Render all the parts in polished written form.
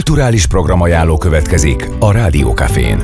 Kulturális programajánló következik a Rádió Cafén.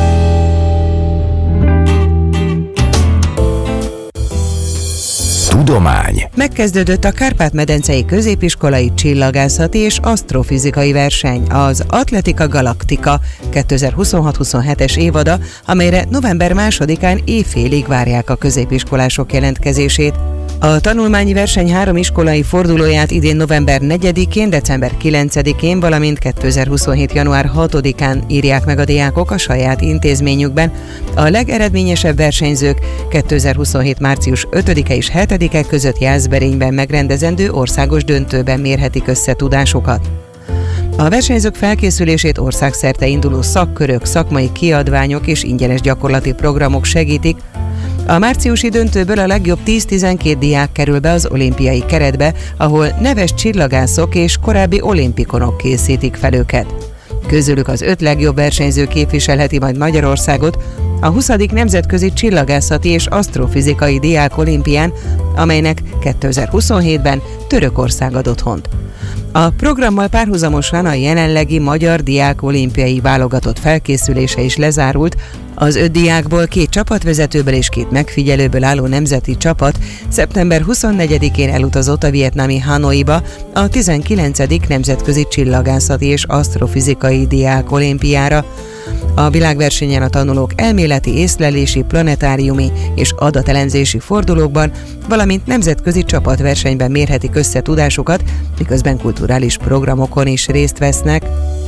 Tudomány. Megkezdődött a Kárpát-medencei középiskolai csillagászati és asztrofizikai verseny, az Atletika Galaktika 2026-27-es évada, amelyre november 2-án éjfélig várják a középiskolások jelentkezését. A tanulmányi verseny 3 iskolai fordulóját idén november 4-én, december 9-én, valamint 2027. január 6-án írják meg a diákok a saját intézményükben. A legeredményesebb versenyzők 2027. március 5-e és 7-e között Jászberényben megrendezendő országos döntőben mérhetik össze tudásukat. A versenyzők felkészülését országszerte induló szakkörök, szakmai kiadványok és ingyenes gyakorlati programok segítik. A márciusi döntőből a legjobb 10-12 diák kerül be az olimpiai keretbe, ahol neves csillagászok és korábbi olimpikonok készítik fel őket. Közülük az 5 legjobb versenyző képviselheti majd Magyarországot a 20. Nemzetközi Csillagászati és Asztrofizikai Diák Olimpián, amelynek 2027-ben Törökország ad otthont. A programmal párhuzamosan a jelenlegi magyar diák olimpiai válogatott felkészülése is lezárult. Az 5 diákból 2 csapatvezetőből és 2 megfigyelőből álló nemzeti csapat szeptember 24-én elutazott a vietnámi Hanoiba a 19. Nemzetközi Csillagászati és Asztrofizikai Diák Olimpiára. A világversenyen a tanulók elméleti, észlelési, planetáriumi és adatelemzési fordulókban, valamint nemzetközi csapatversenyben mérhetik össze tudásukat, miközben kulturális programokon is részt vesznek.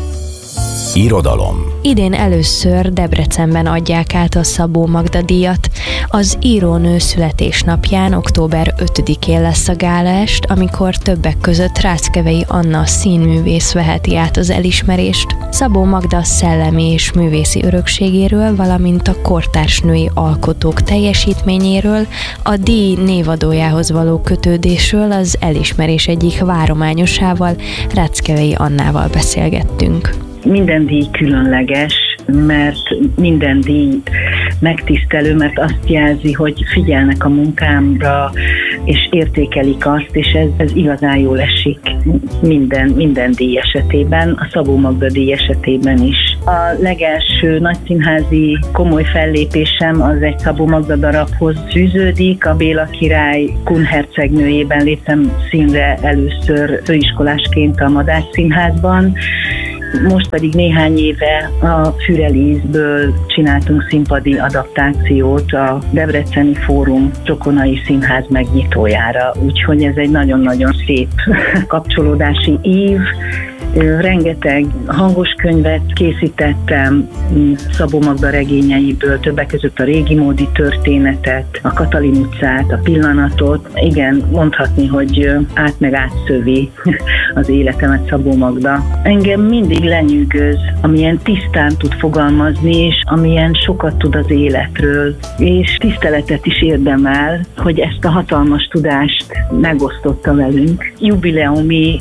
Irodalom. Idén először Debrecenben adják át a Szabó Magda díjat. Az írónő születésnapján, október 5-én lesz a gálaest, amikor többek között Ráckevei Anna színművész veheti át az elismerést. Szabó Magda szellemi és művészi örökségéről, valamint a kortárs női alkotók teljesítményéről, a díj névadójához való kötődésről az elismerés egyik várományosával, Ráckevei Annával beszélgettünk. Minden díj különleges, mert minden díj megtisztelő, mert azt jelzi, hogy figyelnek a munkámra, és értékelik azt, és ez igazán jól esik minden díj esetében, a Szabó Magda díj esetében is. A legelső nagyszínházi komoly fellépésem az egy Szabó Magda darabhoz fűződik, a Béla király Kun hercegnőjében léptem színre először főiskolásként a Madách Színházban. Most pedig néhány éve a Fürelízből csináltunk színpadi adaptációt a Debreceni Fórum Csokonai Színház megnyitójára, úgyhogy ez egy nagyon-nagyon szép kapcsolódási év. Rengeteg hangos könyvet készítettem Szabó Magda regényeiből, többek között a Régi Módi történetet, a Katalin utcát, a Pillanatot. Igen, mondhatni, hogy átszövi az életemet Szabó Magda. Engem mindig lenyűgöz, amilyen tisztán tud fogalmazni, és amilyen sokat tud az életről, és tiszteletet is érdemel, hogy ezt a hatalmas tudást megosztotta velünk. Jubileumi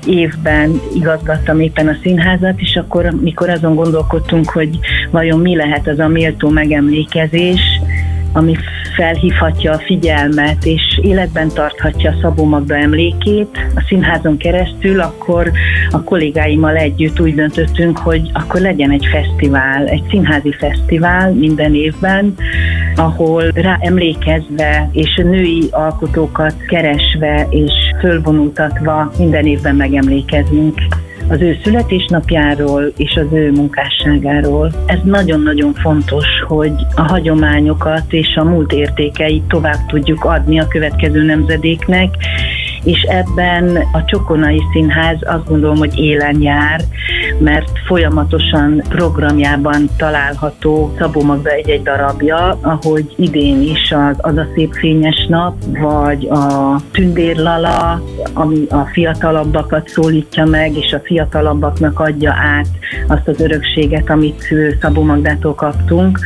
évben igazgattam éppen a színházat, és akkor, mikor azon gondolkodtunk, hogy vajon mi lehet az a méltó megemlékezés, ami felhívhatja a figyelmet, és életben tarthatja Szabó Magda emlékét a színházon keresztül, akkor a kollégáimmal együtt úgy döntöttünk, hogy akkor legyen egy fesztivál, egy színházi fesztivál minden évben, ahol rá emlékezve és női alkotókat keresve és fölvonultatva minden évben megemlékezünk az ő születésnapjáról és az ő munkásságáról. Ez nagyon-nagyon fontos, hogy a hagyományokat és a múlt értékeit tovább tudjuk adni a következő nemzedéknek, és ebben a Csokonai Színház azt gondolom, hogy élen jár, mert folyamatosan programjában található Szabó Magda egy-egy darabja, ahogy idén is az a Szép Fényes Nap, vagy a Tündér Lala, ami a fiatalabbakat szólítja meg, és a fiatalabbaknak adja át azt az örökséget, amit Szabó Magdától kaptunk.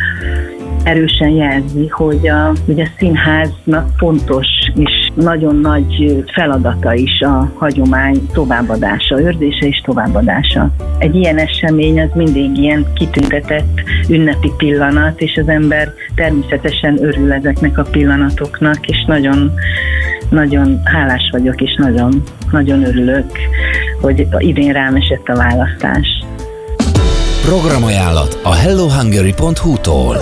Erősen jelzi, hogy a színháznak fontos és nagyon nagy feladata is a hagyomány továbbadása, őrzése és továbbadása. Egy ilyen esemény az mindig ilyen kitüntetett ünnepi pillanat, és az ember természetesen örül ezeknek a pillanatoknak, és nagyon, nagyon hálás vagyok, és nagyon, nagyon örülök, hogy idén rám esett a választás. Programajánlat a hellohungary.hu-tól.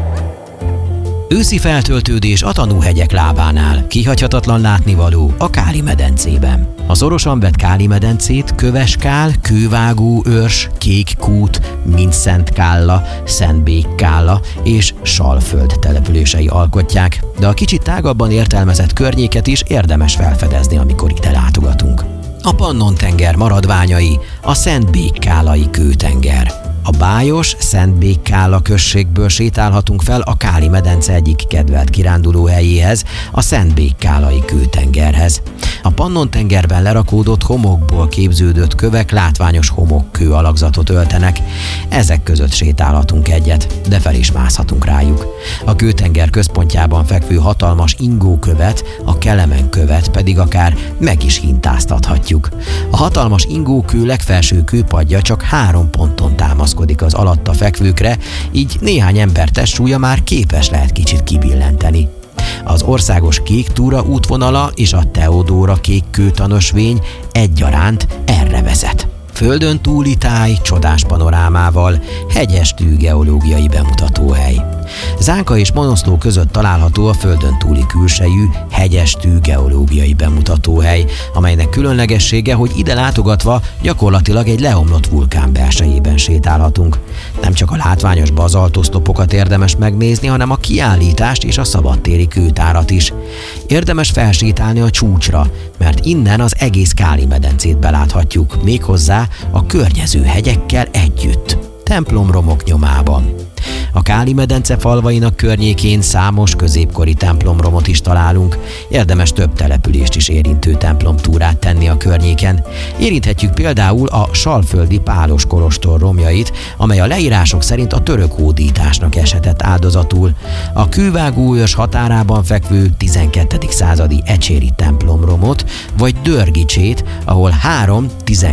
Őszi feltöltődés a Tanúhegyek lábánál, kihagyhatatlan látnivaló a Káli-medencében. A szorosan vett Káli-medencét Köveskál, Kővágó őrs, Kékkút, Mindszentkálla, Szentbékkálla és Salföld települései alkotják, de a kicsit tágabban értelmezett környéket is érdemes felfedezni, amikor ide látogatunk. A Pannon-tenger maradványai, a Szentbékkálai kőtenger. A bájos Szentbékkálla községből sétálhatunk fel a Káli-medence egyik kedvelt kirándulóhelyéhez, a Szentbékkálai kőtengerhez. A Pannon-tengerben lerakódott homokból képződött kövek látványos homokkő alakzatot öltenek. Ezek között sétálhatunk egyet, de fel is mászhatunk rájuk. A kőtenger központjában fekvő hatalmas ingókövet, a Kelemen-követ pedig akár meg is hintáztathatjuk. A hatalmas ingókő legfelső kőpadja csak 3 ponton támaszkodik az alatta fekvőkre, így néhány ember testsúlya már képes lehet kicsit kibillenteni. Az országos kék túra útvonala és a Teodóra kékkőtanösvény egyaránt erre vezet. Földön túli táj csodás panorámával, hegyes-tű geológiai bemutatóhely. Zánka és Monoszló között található a földön túli külsejű, hegyes-tű geológiai bemutatóhely, amelynek különlegessége, hogy ide látogatva gyakorlatilag egy leomlott vulkán belsejében sétálhatunk. Nem csak a látványos bazaltosztopokat érdemes megnézni, hanem a kiállítást és a szabadtéri kőtárat is. Érdemes felsétálni a csúcsra, mert innen az egész Káli-medencét beláthatjuk, méghozzá a környező hegyekkel együtt, templomromok nyomában. A Káli-medence falvainak környékén számos középkori templomromot is találunk, érdemes több települést is érintő templomtúrát tenni a környéken. Érinthetjük például a salföldi Pálos kolostor romjait, amely a leírások szerint a török hódításnak eshetett áldozatul. A Kővágó őrs határában fekvő 12. századi ecséri templomromot, vagy Dörgicsét, ahol 3.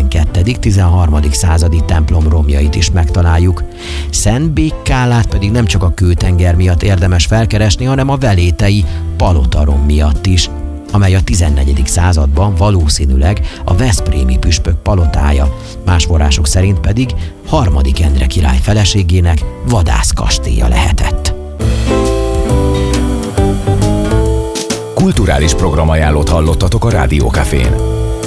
12.-13. századi templom romjait is megtaláljuk. Szentbékkálát pedig nem csak a kőtenger miatt érdemes felkeresni, hanem a velétei palotarom miatt is, amely a 14. században valószínűleg a veszprémi püspök palotája, más források szerint pedig Harmadik Endre király feleségének vadászkastélya lehetett. Kulturális programajánlót hallottatok a Rádió Cafén.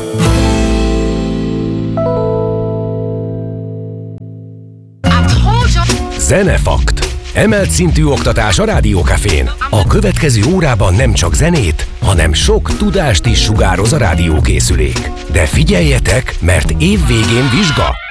Zenefakt. Emelt szintű oktatás a Rádió Cafén. A következő órában nem csak zenét, hanem sok tudást is sugároz a rádiókészülék. De figyeljetek, mert év végén vizsga!